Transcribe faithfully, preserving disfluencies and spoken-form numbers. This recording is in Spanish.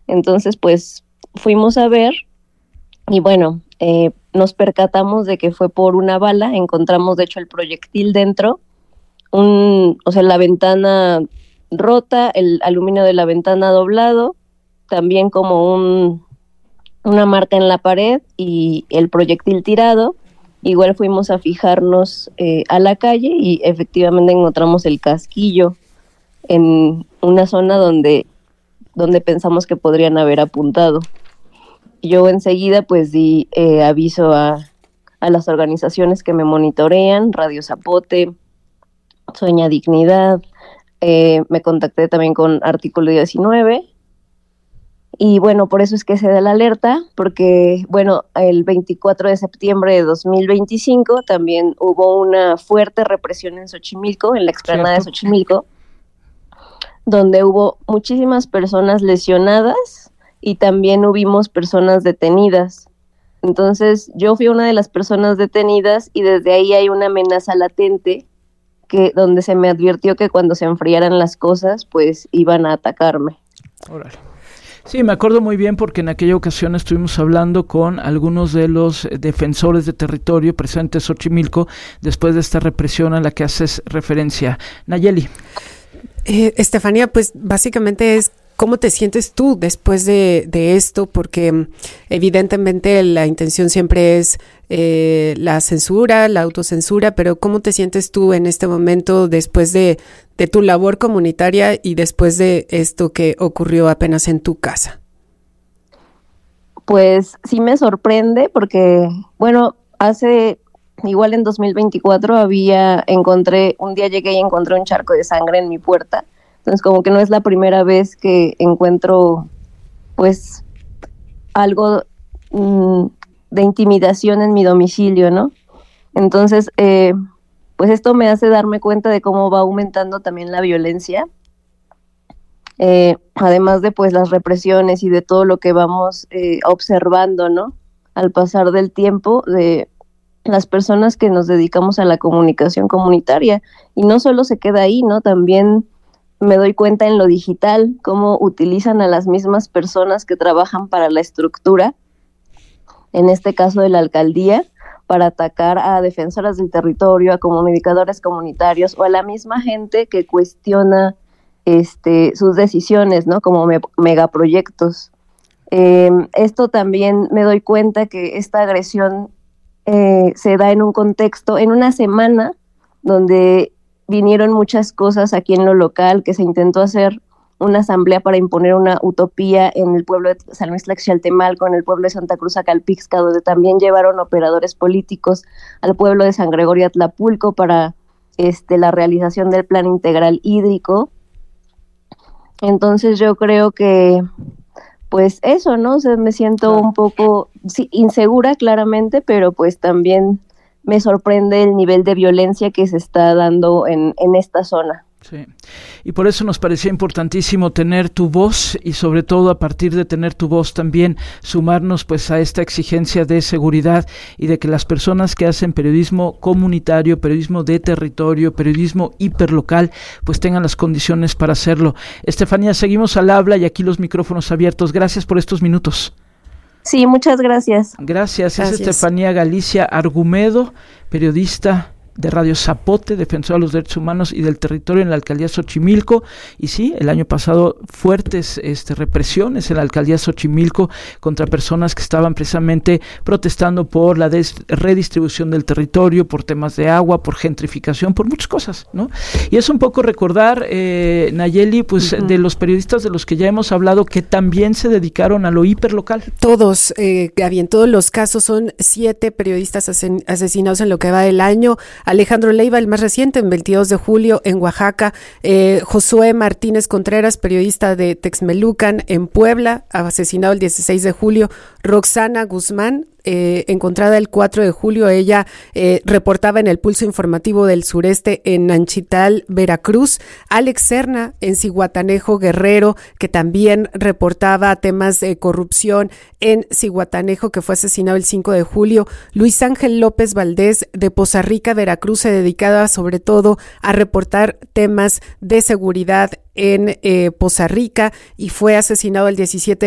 Entonces, pues, fuimos a ver y bueno, eh, nos percatamos de que fue por una bala. Encontramos, de hecho, el proyectil dentro, un, o sea, la ventana rota, el aluminio de la ventana doblado, también como un, una marca en la pared y el proyectil tirado. Igual fuimos a fijarnos eh, a la calle y efectivamente encontramos el casquillo en una zona donde, donde pensamos que podrían haber apuntado. Yo enseguida pues di eh, aviso a, a las organizaciones que me monitorean, Radio Zapote, Sueña Dignidad, eh, me contacté también con Artículo diecinueve. Y bueno, por eso es que se da la alerta, porque bueno, el veinticuatro de septiembre de dos mil veinticinco también hubo una fuerte represión en Xochimilco, en la explanada de Xochimilco, donde hubo muchísimas personas lesionadas y también hubimos personas detenidas. Entonces yo fui una de las personas detenidas y desde ahí hay una amenaza latente que donde se me advirtió que cuando se enfriaran las cosas, pues iban a atacarme. Órale. Sí, me acuerdo muy bien porque en aquella ocasión estuvimos hablando con algunos de los defensores de territorio presentes en Xochimilco después de esta represión a la que haces referencia. Nayeli. Eh, Estefanía, pues básicamente es ¿cómo te sientes tú después de, de esto? Porque evidentemente la intención siempre es eh, la censura, la autocensura, pero ¿cómo te sientes tú en este momento después de, de tu labor comunitaria y después de esto que ocurrió apenas en tu casa? Pues sí me sorprende porque, bueno, hace, igual en dos mil veinticuatro había, encontré, un día llegué y encontré un charco de sangre en mi puerta. Entonces como que no es la primera vez que encuentro pues algo mmm, de intimidación en mi domicilio, ¿no? Entonces eh, pues esto me hace darme cuenta de cómo va aumentando también la violencia, eh, además de pues las represiones y de todo lo que vamos eh, observando, ¿no? Al pasar del tiempo de las personas que nos dedicamos a la comunicación comunitaria. Y no solo se queda ahí, ¿no? También me doy cuenta en lo digital, cómo utilizan a las mismas personas que trabajan para la estructura, en este caso de la alcaldía, para atacar a defensoras del territorio, a comunicadores comunitarios o a la misma gente que cuestiona este, sus decisiones, ¿no? Como me, megaproyectos. Eh, esto también me doy cuenta que esta agresión eh, se da en un contexto, en una semana donde vinieron muchas cosas aquí en lo local, que se intentó hacer una asamblea para imponer una utopía en el pueblo de San Luis Tlaxcaltemalco, en el pueblo de Santa Cruz Acalpixca, donde también llevaron operadores políticos al pueblo de San Gregorio Atlapulco para este, la realización del plan integral hídrico. Entonces yo creo que pues eso, ¿no? O sea, me siento un poco sí, insegura claramente, pero pues también me sorprende el nivel de violencia que se está dando en, en esta zona. Sí, y por eso nos parecía importantísimo tener tu voz y sobre todo a partir de tener tu voz también sumarnos pues a esta exigencia de seguridad y de que las personas que hacen periodismo comunitario, periodismo de territorio, periodismo hiperlocal, pues tengan las condiciones para hacerlo. Estefanía, seguimos al habla y aquí los micrófonos abiertos. Gracias por estos minutos. Sí, muchas gracias. Gracias. Gracias. Es Estefanía Galicia Argumedo, periodista de Radio Zapote, defensora de los derechos humanos y del territorio en la alcaldía Xochimilco. Y sí, el año pasado fuertes este, represiones en la alcaldía Xochimilco contra personas que estaban precisamente protestando por la des- redistribución del territorio, por temas de agua, por gentrificación, por muchas cosas, ¿no? Y es un poco recordar, eh, Nayeli, pues uh-huh. de los periodistas de los que ya hemos hablado que también se dedicaron a lo hiperlocal. Todos, eh, Gaby, en todos los casos son siete periodistas asen- asesinados en lo que va del año. Alejandro Leiva, el más reciente, en veintidós de julio en Oaxaca. Eh, Josué Martínez Contreras, periodista de Texmelucan en Puebla, asesinado el dieciséis de julio. Roxana Guzmán, eh, encontrada el cuatro de julio, ella eh, reportaba en el Pulso Informativo del Sureste en Nanchital, Veracruz. Alex Serna en Zihuatanejo, Guerrero, que también reportaba temas de corrupción en Zihuatanejo, que fue asesinado el cinco de julio. Luis Ángel López Valdés de Poza Rica, Veracruz, se dedicaba sobre todo a reportar temas de seguridad en eh, Poza Rica y fue asesinado el diecisiete